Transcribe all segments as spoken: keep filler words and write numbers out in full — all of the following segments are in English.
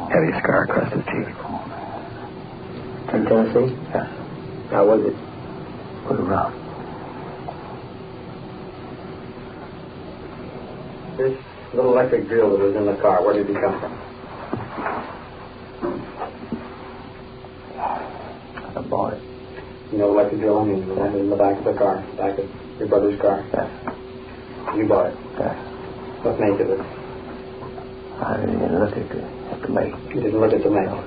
heavy scar across his cheek. In Tennessee? Yes. How was it? Pretty rough. This little electric drill that was in the car, where did it come from? I bought it. You know electric drill, I mean, the one in the back of the car, back of your brother's car? Yes. You bought it? Yes. What make of it? I didn't look at the, at the make. You didn't look at the make.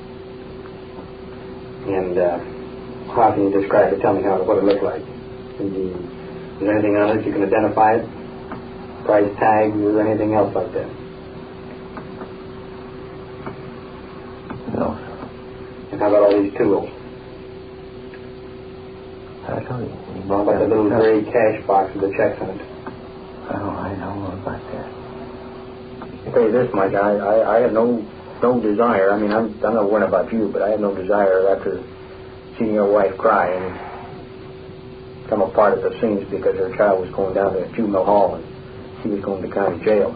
And uh, how can you describe it? Tell me how what it looked like. And you, is there anything on it you can identify it? Price tag or anything else like that? No. And how about all these tools? I told you. you How about the little gray cash box with the checks in it? Oh, I don't know about that. I'll tell you this, Mike, I, I, I have no no desire. I mean, I'm, I'm not worrying about you, but I have no desire after seeing your wife cry and come apart at the seams because her child was going down to juvenile hall and she was going to county jail.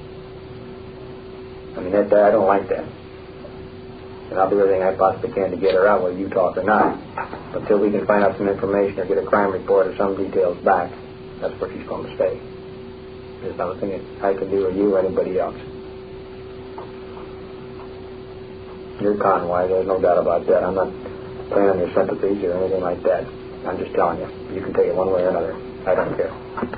I mean, that, that I don't like that. And I'll do everything I possibly can to get her out, whether you talk or not. But until we can find out some information or get a crime report or some details back, that's where she's going to stay. There's nothing that I can do or you or anybody else. You're Conway, there's no doubt about that. I'm not playing on your sympathies or anything like that. I'm just telling you. You can take it one way or another. I don't care.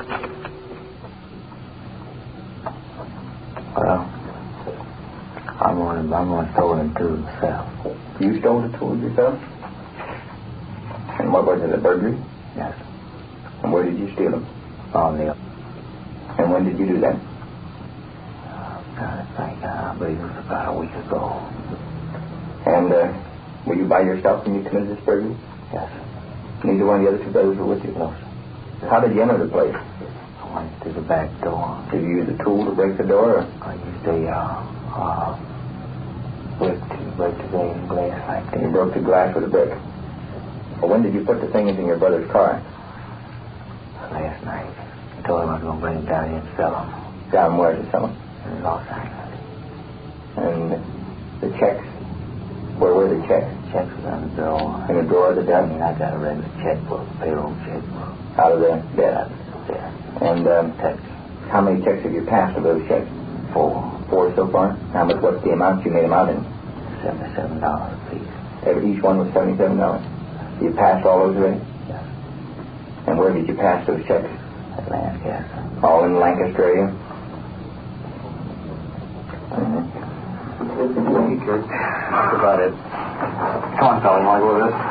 Well, I'm going to I'm going to throw them tools myself. You stole the tools yourself? And what was it, a burglary? Yes. And where did you steal them? On the... And when did you do that? I'm trying to think. I believe it was about a week ago. And uh, were you by yourself when you committed this burglary? Yes. Neither one of the other two brothers were with you? No, sir. How did you enter the place? I went through the back door. Did you use a tool to break the door? Or? I used a uh, uh, whip to break the glass glass like that. You broke the glass with a brick. Well, when did you put the things in your brother's car? Last night. I told him I was going to bring them down here and sell them. Down where to sell them? In Los Angeles. And the checks? Where were the checks? Checks was on the drawer. In the drawer of the I desk? mean, I got a regular checkbook, payroll checkbook. Out of the desk? There. And um, Checks. how many checks have you passed of those checks? Four. Four so far? How much? What's the amount you made them out in? Seventy-seven dollars a piece. Every, each one was seventy-seven dollars. You passed all those already? Yes. And where did you pass those checks? At Lancaster. All in Lancaster area? Mm-hmm. Okay. That's about it. Come on, fella. You want to go with us?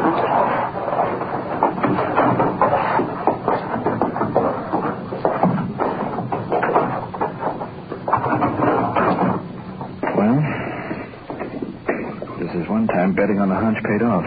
Well, this is one time betting on the hunch paid off.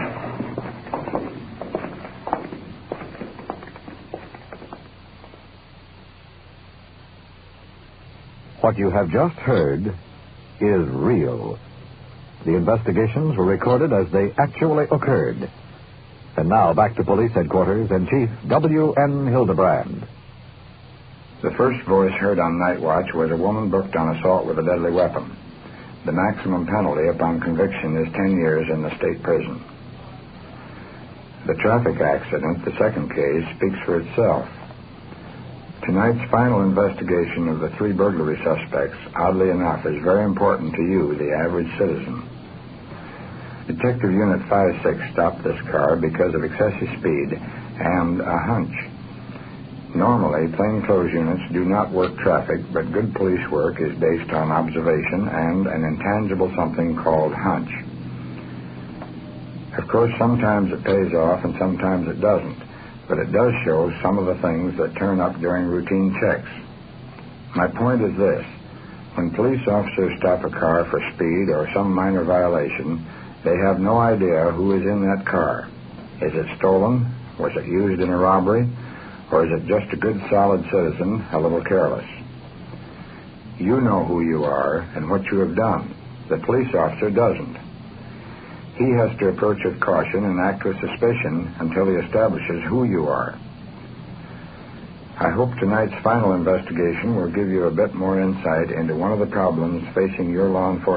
What you have just heard is real. The investigations were recorded as they actually occurred. And now back to police headquarters and Chief W N Hildebrand. The first voice heard on night watch was a woman booked on assault with a deadly weapon. The maximum penalty upon conviction is ten years in the state prison. The traffic accident, the second case, speaks for itself. Tonight's final investigation of the three burglary suspects, oddly enough, is very important to you, the average citizen. Detective Unit five six stopped this car because of excessive speed and a hunch. Normally, plainclothes units do not work traffic, but good police work is based on observation and an intangible something called hunch. Of course, sometimes it pays off and sometimes it doesn't. But it does show some of the things that turn up during routine checks. My point is this. When police officers stop a car for speed or some minor violation, they have no idea who is in that car. Is it stolen? Was it used in a robbery? Or is it just a good, solid citizen, a little careless? You know who you are and what you have done. The police officer doesn't. He has to approach with caution and act with suspicion until he establishes who you are. I hope tonight's final investigation will give you a bit more insight into one of the problems facing your law enforcement